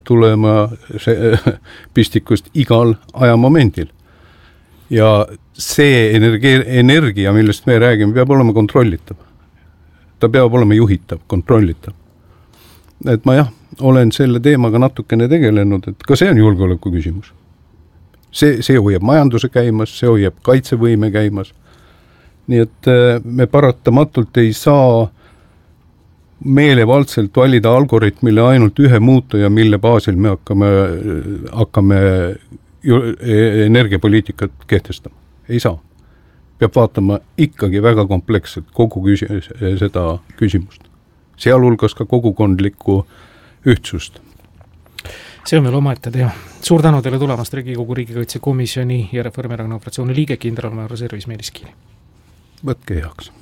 tulema pistikust igal ajamomendil. Ja see energia, millest me räägime, peab olema kontrollitav. Ta peab olema juhitav, kontrollitav. Et ma olen selle teemaga natukene tegelenud, et ka see on julgeoleku küsimus. See hoiab majanduse käimas, see hoiab kaitsevõime käimas. Nii et me paratamatult ei saa meelevaldselt valida algoritmile ainult ühe muutuja, mille baasil me hakkame energiapoliitikat kehtestama. Ei saa. Peab vaatama ikkagi väga kompleksselt kogu seda küsimust. Sealhulgas ka kogukondlikku ühtsust. See on veel omaette teha. Suur tänu teile tulemast Riigikogu riigikaitsekomisjoni ja Reformierakonna fraktsiooni liige kindralmajor reservis Meelis Kiili. Võtke heaks.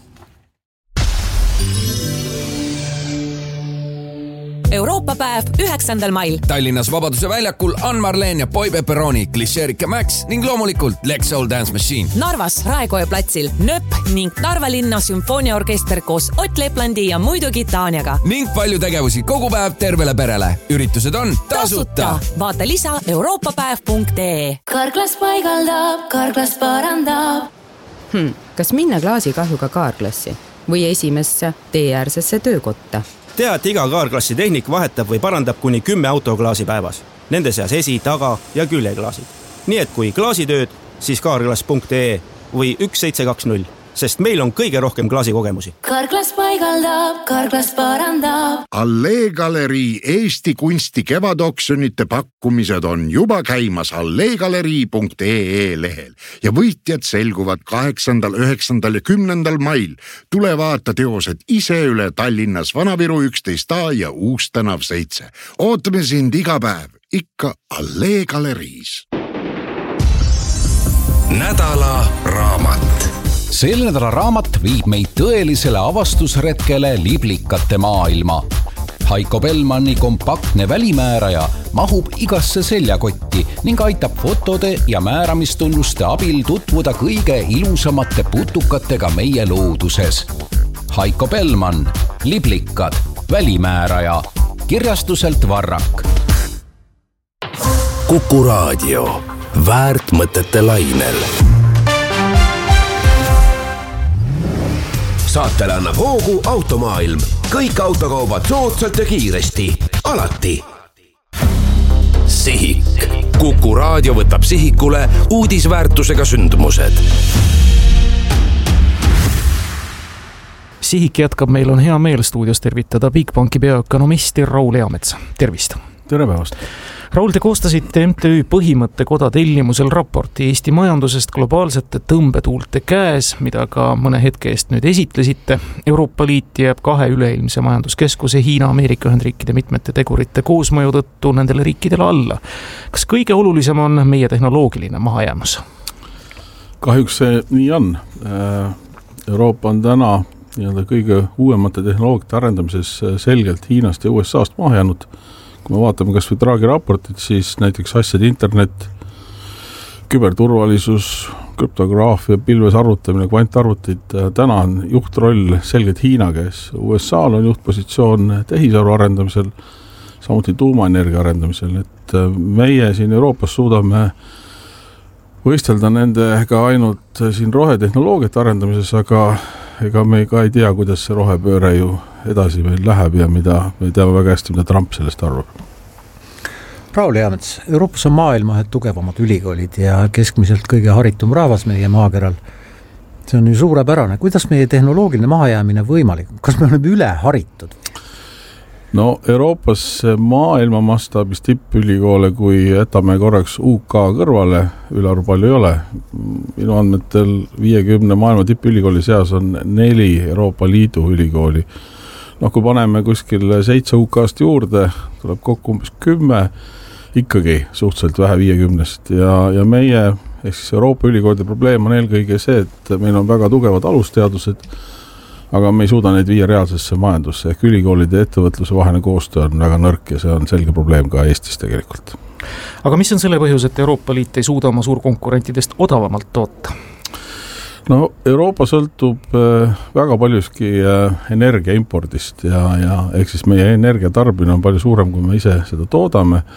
Euroopa päev 9. mail. Tallinnas Vabaduse väljakul Ann-Marleen ja Boy Pepperoni, Klišeerika Max ning loomulikult Lex Soul Dance Machine. Narvas Raekoja platsil Nöpp ning Narva linna sümfooniaorkester koos Ott Leplandi ja muidugi Taaniaga. Ning palju tegevusi kogu päev tervele perele. Üritused on tasuta. Vaata lisa euroopapäev.ee. Karklas paigaldab, Karklas parandab. Kas minna klaasikahjuga kaarklassi või esimesse teeäärsesse töökotta? Tea, et iga kaarklassi tehnik vahetab või parandab kuni 10 autoklaasi päevas. Nende seas esi-, taga- ja küljeklaasid. Nii et kui klaasitööd, siis kaarklas.ee või 1720, sest meil on kõige rohkem klaasikogemusi. Karklas paigaldab, Karklas parandab. Allee Galerii Eesti kunsti kevadoksjonite pakkumised on juba käimas alleegalerii.ee lehel ja võitjad selguvad 8., 9. ja 10. mail. Tule vaata teosed ise üle Tallinnas Vanaviru 11A ja Uustänav 7. Ootame sind iga päev, ikka Allee Galeriis. Nädala raamat. Sel nädala raamat viib meid tõelisele avastusretkele liblikate maailma. Haiko Bellmanni kompaktne välimääraja mahub igasse seljakotti ning aitab fotode ja määramistunnuste abil tutvuda kõige ilusamate putukatega meie looduses. Haiko Bellmann, liblikad, välimääraja, kirjastuselt Varrak. Kuku Raadio, väärt mõtete lainel. Saatele annab hoogu Automaailm. Kõik autokaubad soodsalt ja kiiresti. Alati. Sihik. Kuku Raadio võtab sihikule uudisväärtusega sündmused. Sihik jätkab, meil on hea meel stuudios tervitada Bigbanki peaökonomisti Raul Eametsa. Tervist! Tere päevast! Raul, te koostasite MTÜ Põhimõttekoda tellimusel raporti Eesti majandusest globaalsete tõmbetuulte käes, mida ka mõne hetke eest nüüd esitlesite. Euroopa Liit jääb 2 üleilmse majanduskeskuse Hiina, Ameerika Ühendriikide mitmete tegurite koosmõju tõttu nendele riikidele alla. Kas kõige olulisem on meie tehnoloogiline mahajäämus? Kahjuks see nii on. Euroopa on täna kõige uuemate tehnoloogiate arendamises selgelt Hiinast ja USA'st maha jäänud. Kui me vaatame kas või Draghi raportit, siis näiteks asjade internet, küberturvalisus, krüptograafia, pilves arvutamine, kvantarvutid, täna on juhtroll selgelt Hiina käes. USA'l on juhtpositsioon tehisaru arendamisel, samuti tuumaenergia arendamisel, et meie siin Euroopas suudame võistelda nendega ainult siin rohetehnoloogiate arendamises, aga ega me ka ei tea, kuidas see rohepööre ju edasi meil läheb ja mida me teame väga hästi, mida Trump sellest arvab. Raul Eamets, Euroopas on maailma tugevamad ülikoolid ja keskmiselt kõige haritum rahvas meie maakeral. See on ju suurepärane. Kuidas meie tehnoloogiline mahajäämine võimalik? Kas me oleme üle haritud? No Euroopas maailma mastaabis tippülikoole, kui jätame korraks UK kõrvale, ülearu palju ei ole. Minu andmetel 50 maailma tippülikooli seas on 4 Euroopa Liidu ülikooli. Kui paneme kuskil 7 UK-st juurde, tuleb kokku umbes 10, ikkagi suhteliselt vähe 50-st. Ja meie, ehk siis Euroopa ülikoolide probleem on eelkõige see, et meil on väga tugevad alusteadused, aga me ei suuda neid viia reaalsesse majandusse. Ehk ülikoolide ja ettevõtluse vaheline koostöö on väga nõrk ja see on selge probleem ka Eestis tegelikult. Aga mis on selle põhjus, et Euroopa Liit ei suuda oma suurkonkurentidest odavamalt toota? no Euroopa sõltub väga paljuski energia impordist ja ehk siis meie energia tarbimine on palju suurem, kui me ise seda toodame.